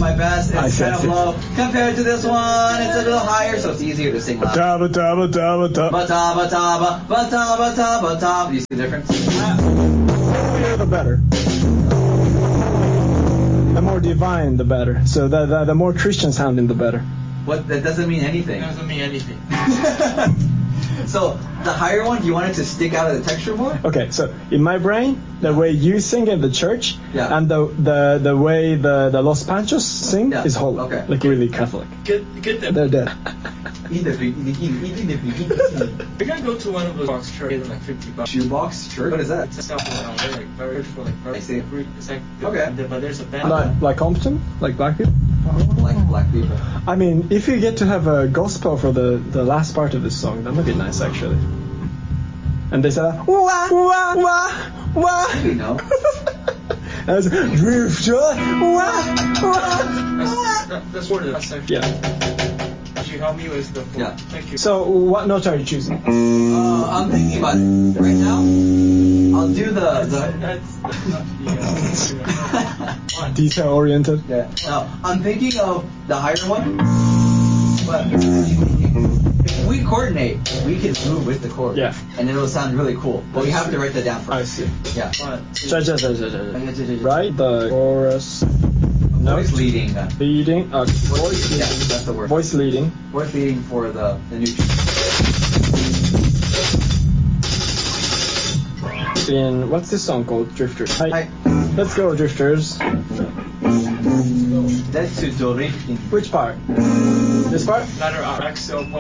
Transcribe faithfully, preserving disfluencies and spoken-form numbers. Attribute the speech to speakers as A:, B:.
A: my best. It's
B: I see,
A: kind
B: I
A: of
B: see.
A: low compared to this one. It's a little higher, so it's easier to sing loud.
B: Taba taba taba taba.
A: Ba-ta, ba-ta, ba, ba-ta, ba-ta, ba-ta. Do you see the difference?
B: The holier the better. The more divine, the better. So the the, the more Christian sounding, the better.
A: What? That doesn't mean anything.
C: It doesn't mean anything.
A: So the higher one, do you want it to stick out of the texture more?
B: Okay, so in my brain, the way you sing in the church
A: Yeah.
B: and the the the way the, the Los Panchos sing
A: Yeah,
B: is holy,
A: okay.
B: like really Catholic.
C: Get get them.
B: They're dead.
A: Either, either, either,
C: We're gonna go to one of those box churches like fifty bucks.
A: Shoebox church? What is that?
C: It's stuff around there, like very for like very
A: I see.
C: It's like
A: Okay.
C: But there's a band.
B: Like like Compton, like black people.
A: Like black people.
B: I mean, if you get to have a gospel for the, the last part of this song, that would be nice actually. And they say, wah wah wah wah.
A: We know.
B: As drifter, wah wah.
C: That's, that, that's for the section.
B: Yeah.
C: Could you help me with the floor?
A: Yeah.
C: Thank you.
B: So what note are you choosing?
A: Uh, I'm thinking about it right now. I'll do the the.
C: That's not the uh,
B: Detail oriented.
A: Yeah. No, I'm thinking of the higher one. But if we coordinate, we can move with the chord.
B: Yeah.
A: And it'll sound really cool. But we have to write that down
B: I
A: first.
B: see.
A: Yeah.
C: one, two,
B: Ja, ja, ja, ja, ja, ja. Right? The chorus.
A: Voice leading. Uh,
B: Leading. Uh, voice
A: yeah,
B: leading.
A: that's the word.
B: Voice leading.
A: Voice leading for the the new.
B: In what's this song called? Drifters. Hi.
A: Hi.
B: Let's go, Drifters.
A: That's to do.
B: Which part? This part?
C: letter R. X O